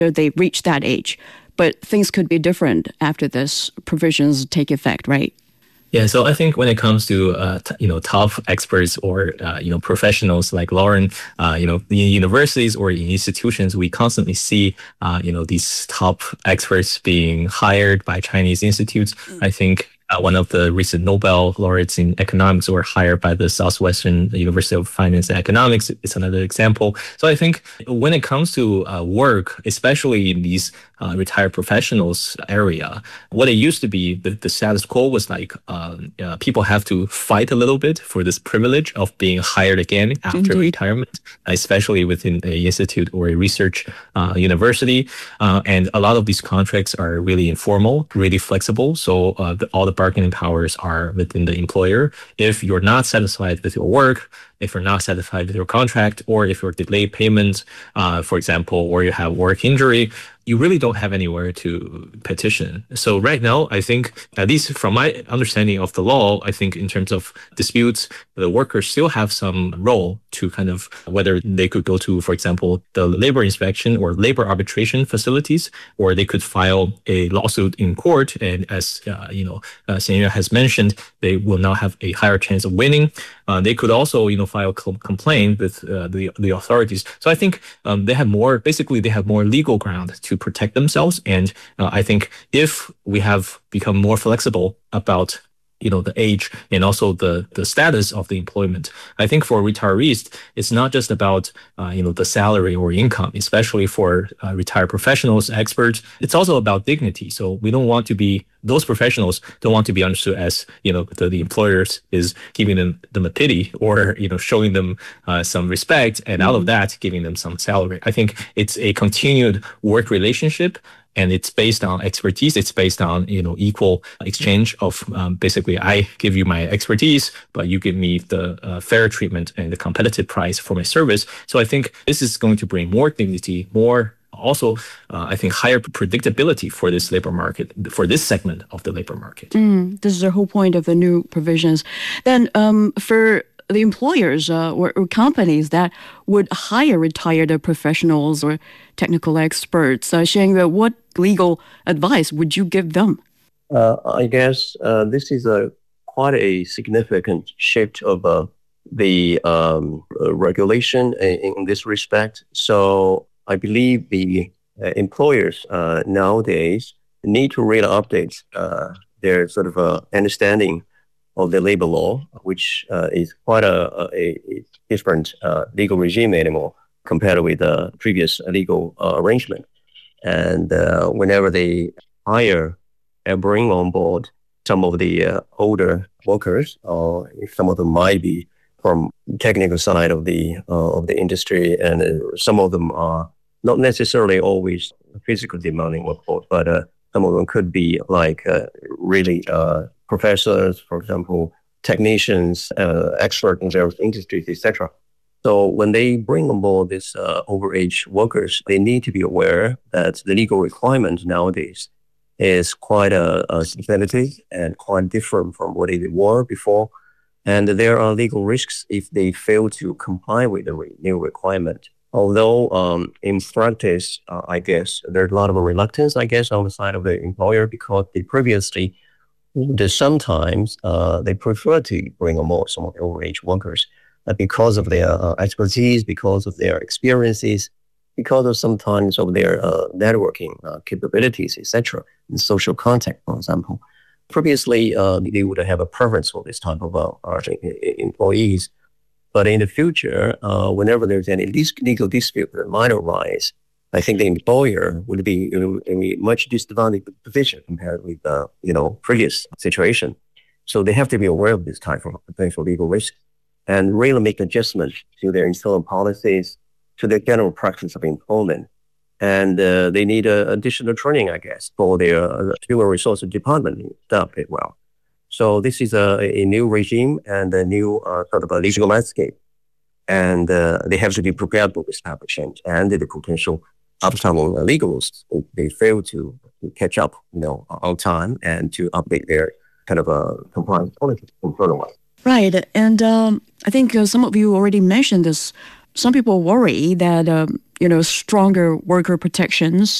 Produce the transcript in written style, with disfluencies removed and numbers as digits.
they reach that age. But things could be different after this provisions take effect, right? Yeah, so I think when it comes to top experts or professionals like Lauren, in universities or in institutions, we constantly see these top experts being hired by Chinese institutes. I think one of the recent Nobel laureates in economics were hired by the Southwestern University of Finance and Economics. It's another example. So I think when it comes to work, especially in these retired professionals area, what it used to be, the status quo was like people have to fight a little bit for this privilege of being hired again after retirement, especially within a institute or a research university. And a lot of these contracts are really informal, really flexible. So all the bargaining powers are within the employer. If you're not satisfied with your work, if you're not satisfied with your contract, or if you're delayed payments, for example, or you have work injury, you really don't have anywhere to petition. So right now, I think, at least from my understanding of the law, I think in terms of disputes, the workers still have some role to kind of whether they could go to, for example, the labor inspection or labor arbitration facilities, or they could file a lawsuit in court. And as Xianyue has mentioned, they will now have a higher chance of winning. They could also, file a complaint with the authorities. So I think they have more legal ground to protect themselves. And I think if we have become more flexible about the age and also the status of the employment, I think for retirees, it's not just about the salary or income, especially for retired professionals, experts. It's also about dignity. So we don't want to be, those professionals don't want to be understood as the employers is giving them a pity or showing them some respect, and out of that giving them some salary. I think it's a continued work relationship. And it's based on expertise. It's based on equal exchange of basically I give you my expertise, but you give me the fair treatment and the competitive price for my service. So I think this is going to bring more dignity, more also I think higher predictability for this labor market, for this segment of the labor market. This is the whole point of the new provisions. Then for the employers or companies that would hire retired professionals or technical experts, Xianyue, what legal advice would you give them? I guess this is quite a significant shift of the regulation in this respect. So I believe the employers nowadays need to really update their sort of understanding of the labor law, which is quite a different legal regime anymore compared with the previous legal arrangement. And whenever they hire and bring on board some of the older workers, or some of them might be from technical side of the industry, and some of them are not necessarily always physically demanding workforce, but some of them could be like really professors, for example, technicians, experts in various industries, etc. So when they bring on board these overage workers, they need to be aware that the legal requirement nowadays is quite a synthetic and quite different from what it were before. And there are legal risks if they fail to comply with the new requirement. Although in practice, I guess there's a lot of reluctance, I guess, on the side of the employer, because they previously, sometimes they prefer to bring on board some of the overage workers because of their expertise, because of their experiences, because of sometimes of their networking capabilities, etc., and social contact, for example. Previously, they would have a preference for this type of employees. But in the future, whenever there's any legal dispute that might arise, I think the employer would be in a much disadvantaged position compared with previous situation. So they have to be aware of this type of potential legal risk and really make adjustments to their internal policies, to their general practice of employment. And they need additional training, I guess, for their human resources department staff as well. So this is a new regime and a new sort of a legal landscape. And they have to be prepared for this type of change and the potential outcome of legals if they fail to catch up, on time and to update their kind of compliance policies. Right. And I think some of you already mentioned this some people worry that stronger worker protections